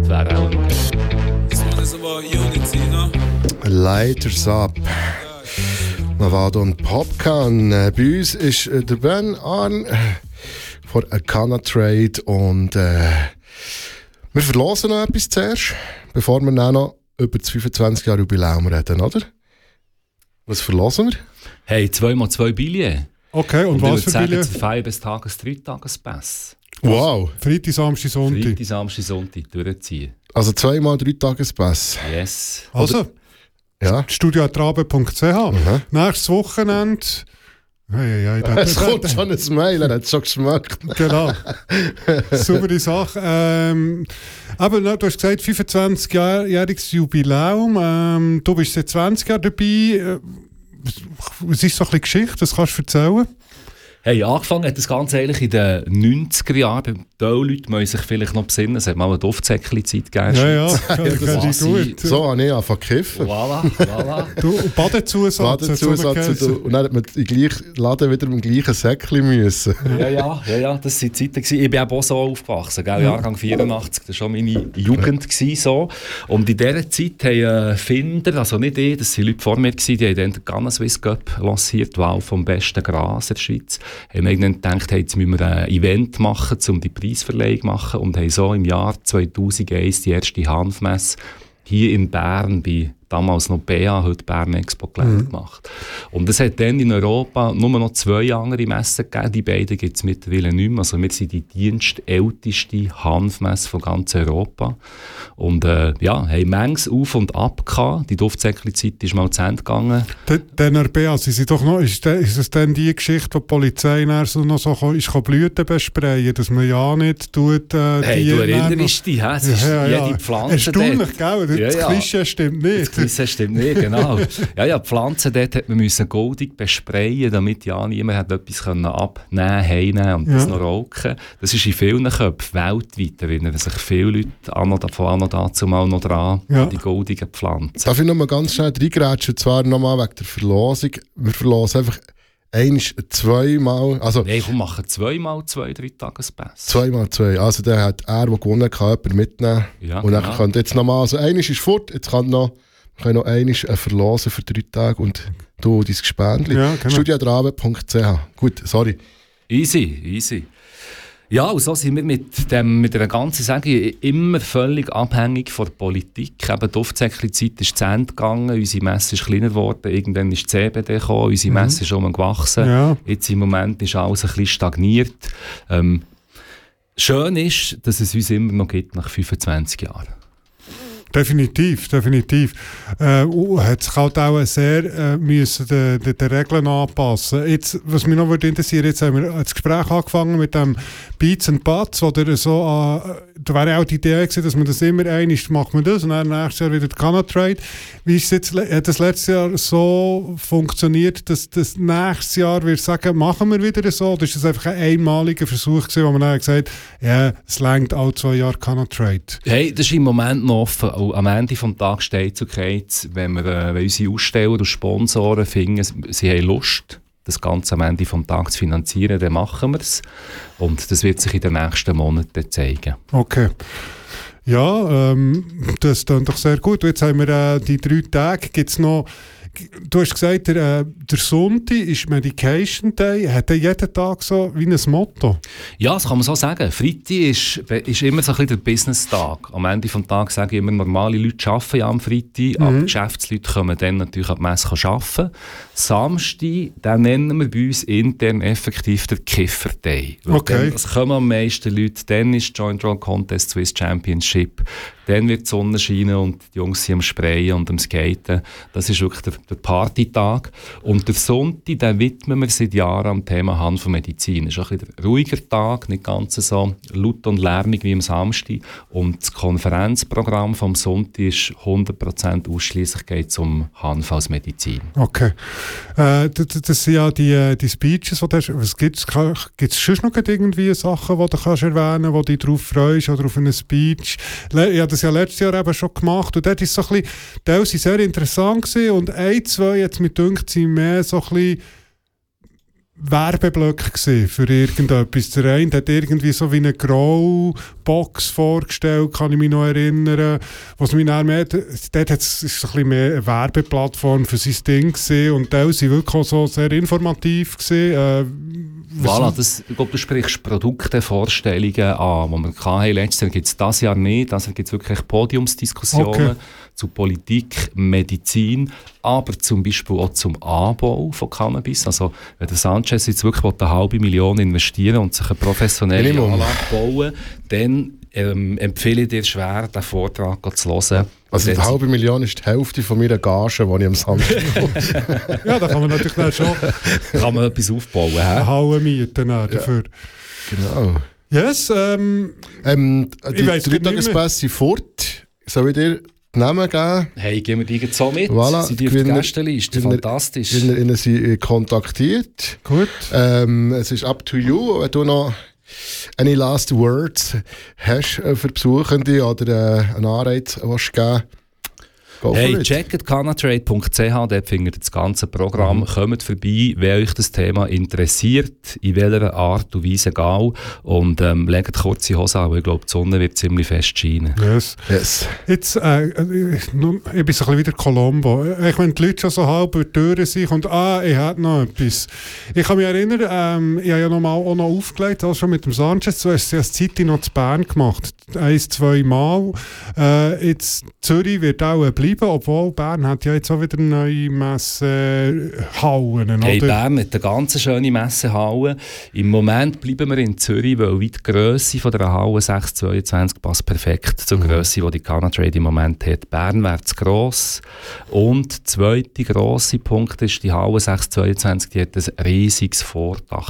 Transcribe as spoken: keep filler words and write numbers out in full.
wäre auch noch. Lighters Up. Mavado und Popcorn. Bei uns ist der Ben Arn von Arcana Trade und äh, wir verlosen noch etwas zuerst, bevor wir dann noch über das fünfundzwanzig Jahre Jubiläum reden, oder? Was verlosen wir? Hey, zwei mal zwei Billionen. Okay, und, und was für Billionen? Zwei bis Tages, drei Tagespass. Wow. Freitag, Samstag, Sonntag. Freitag, Samstag, Sonntag durchziehen. Also zweimal drei Tagespass. Yes. Also, ja. studiotrabe punkt c h. Mhm. Nächstes Wochenende. Hey, hey, hey, es kommt schon ein Mail, er hat es schon geschmeckt. Genau. Saubere Sache. Ähm, aber du hast gesagt, fünfundzwanzigjähriges Jubiläum. Ähm, du bist seit zwanzig Jahren dabei. Was ist so ein bisschen Geschichte? Was kannst du erzählen? Hey, angefangen hat das Ganze eigentlich in den neunziger Jahren. Die Leute müssen sich vielleicht noch besinnen. Es hat mal eine Duftsäckchen-Zeit gegeben. Ja, ja, das ist gut. So habe ich angefangen zu kiffen. Voilà, voilà. Du, und Badezusatz. Badezusatz. Und, und dann hat man im gleichen Laden wieder im gleichen Säckchen müssen. Ja, ja, ja, ja, das waren Zeiten. Ich bin auch so aufgewachsen, gell? Jahrgang vierundachtzig, das war schon meine Jugend. So. Und in dieser Zeit haben Finder, also nicht ich, das waren Leute vor mir, die haben dann den Ghana Swiss Cup lanciert, die Wahl vom besten Gras in der Schweiz. Haben wir dann gedacht, hey, jetzt müssen wir ein Event machen, um die Preisverleihung zu machen und haben so im Jahr zweitausendeins die erste Hanfmesse hier in Bern bei damals noch B A, heute Bern Expo Gelände mhm. gemacht. Und es hat dann in Europa nur noch zwei andere Messen gegeben, die beiden gibt es mittlerweile nicht mehr. Also wir sind die dienstälteste Hanfmesse von ganz Europa. Und äh, ja, haben manches auf und ab gehabt. Die Duftsäckchen-Zeit ist mal zu Ende gegangen. Den R B A, Sie sind doch noch, ist, ist es denn die Geschichte, wo die Polizei so noch so ist, Blüten besprayen, dass man ja nicht tut, äh, hey, die... du erinnerst dich, he? Es ist ja, ja, jede Pflanze erstaunlich, gell? Das ja, ja. Klischee stimmt nicht. Das stimmt nicht, genau. Ja, ja, die Pflanzen dort hat man müssen goldig besprayen, damit ja niemand hat etwas abnehmen, heimnehmen und ja. das noch rauchen. Das ist in vielen Köpfen weltweit, erinnern sich viele Leute an noch, von an und dazu mal noch dran, ja. die goldigen Pflanzen. Darf ich noch mal ganz schnell reingrätschen, zwar noch mal wegen der Verlosung. Wir verlosen einfach eins, zweimal, also... Nein, wir machen zweimal zwei, drei Tagespässe. Zweimal zwei, also der hat er, der gewonnen kann, jemanden mitnehmen. Ja, und dann genau. könnt jetzt noch mal, also eines ist fort, jetzt kann noch... Wir können noch einmal verlosen für drei Tage und du, dein Gespendli. Ja, genau. studiotrabe punkt c h. Gut, sorry. Easy, easy. Ja, und so sind wir mit, dem, mit der ganzen Sage immer völlig abhängig von der Politik. Eben die Duftsäckchen-Zeit ist zu Ende gegangen, unsere Messe ist kleiner geworden, irgendwann ist C B D gekommen, unsere Messe mhm. ist um gewachsen. Ja. Jetzt im Moment ist alles ein bisschen stagniert. Ähm, schön ist, dass es uns immer noch gibt nach fünfundzwanzig Jahren. Definitiv, definitiv. Äh, uh, hat sich halt auch sehr äh, müssen den, den, den Regeln anpassen. Jetzt, was mich noch interessiert, jetzt haben wir das Gespräch angefangen mit dem Beats and Buds, oder so, äh, da wäre auch die Idee gewesen, dass man das immer einmal macht man das und dann nächstes Jahr wieder die Arcana Trade. Wie ist jetzt, hat das letztes Jahr so funktioniert, dass das nächstes Jahr wir sagen, machen wir wieder so, oder ist das einfach ein einmaliger Versuch gewesen, wo man dann gesagt hat, ja, es reicht alle zwei Jahre Arcana Trade? Hey, das ist im Moment noch offen. Am Ende des Tages steht zu Kreuz, wenn wir äh, wenn unsere Aussteller und Sponsoren finden, sie haben Lust, das Ganze am Ende des Tages zu finanzieren, dann machen wir es. Und das wird sich in den nächsten Monaten zeigen. Okay. Ja, ähm, das klingt doch sehr gut. Jetzt haben wir äh, die drei Tage, gibt's noch... Du hast gesagt, der, äh, der Sonntag ist Medication Day. Hat er jeden Tag so wie ein Motto? Ja, das kann man so sagen. Freitag ist, ist immer so ein bisschen der Business-Tag. Am Ende des Tages sage ich immer, normale Leute arbeiten ja am Freitag, mhm. aber Geschäftsleute können dann natürlich an die Messe arbeiten. Samstag, den nennen wir bei uns intern effektiv den Kiffer Day. Okay. Es kommen am meisten Leute. Dann ist Joint Roll Contest Swiss Championship. Dann wird die Sonne scheinen und die Jungs sind am Sprayen und am Skaten. Das ist wirklich der, der Partytag. Und der Sonntag, den widmen wir seit Jahren am Thema Hanfmedizin. Das ist ein bisschen ein ruhiger Tag, nicht ganz so laut und lärmig wie am Samstag. Und das Konferenzprogramm vom Sonntag ist hundert Prozent ausschliesslich geht es um Hanf als Medizin. Okay. Äh, das, das sind ja die, die Speeches, die du hast. Was gibt es? Gibt es sonst noch irgendwie Sachen, die du kannst erwähnen kannst, wo du dich darauf freust oder auf einen Speech? Ja, das ja letztes Jahr eben schon gemacht und dort ist so ein bisschen, die waren sehr interessant gewesen und ein, zwei, jetzt mit dünkt sie mehr so ein bisschen Werbeblöcke gesehen für irgendetwas. Der eine hat irgendwie so wie eine Grau-Box vorgestellt, kann ich mich noch erinnern. Was mich dann mehr, dort hat es so ein bisschen mehr eine Werbeplattform für sein Ding gesehen und die sind wirklich auch so sehr informativ gesehen. Äh, Voilà, das, ich glaube, du sprichst Produkte, Vorstellungen an, die wir hatten. Letztes Jahr gibt es dieses Jahr nicht. Dieses Jahr gibt es wirklich Podiumsdiskussionen okay. zu Politik, Medizin, aber zum Beispiel auch zum Anbau von Cannabis. Also, wenn der Sanchez jetzt wirklich eine halbe Million investieren und sich eine professionelle Minimum. Anlage bauen, dann ähm, empfehle ich dir schwer, den Vortrag zu hören. Also die halbe Million ist die Hälfte von meiner Gage, die ich am Samstag bekomme. Ja, da kann man natürlich dann schon kann man etwas aufbauen. He? eine Halle mieten äh, dafür. Genau. Yes, ähm... Ähm, die Ich weiss drei gar nicht mehr. Tagespässe fort. Soll ich dir die Namen geben? Hey, gehen wir die jetzt so mit? Voilà, Sind die auf der Gewinner- Gästeliste? Gewinner- Fantastisch. Ihnen sie kontaktiert. Gut. Ähm, es ist up to you, wenn du noch any last words hast äh, für Besuchende oder äh, einen Anreiz willst geben. Go for Hey, it. checkt canatrade punkt c h, dort findet ihr das ganze Programm. Mhm. Kommt vorbei, wenn euch das Thema interessiert, in welcher Art und Weise egal. Und ähm, legt kurze Hose an, weil ich glaube, die Sonne wird ziemlich fest scheinen. Yes. Yes. Jetzt, äh, ich, nun, ich bin so ein bisschen wieder Colombo. Ich, wenn die Leute schon so halb über die Türen sind und ah, ich hätte noch etwas. Ich kann mich erinnern, ähm, ich habe ja noch mal auch noch aufgelegt, also schon mit dem Sanchez. Du hast ja das Zeit noch zu Bern gemacht. Eins, zwei Mal. Äh, jetzt Zürich wird auch bleiben, obwohl Bern hat ja jetzt auch wieder neue Messehallen, Hey, oder? Bern hat eine ganz schöne Messehalle. Im Moment bleiben wir in Zürich, weil die Grösse von der Halle sechs zweiundzwanzig passt perfekt zur Grösse, die die Canatrade im Moment hat. Bern wäre zu gross. Und der zweite grosse Punkt ist, die Halle sechs zweiundzwanzig, die hat ein riesiges Vordach.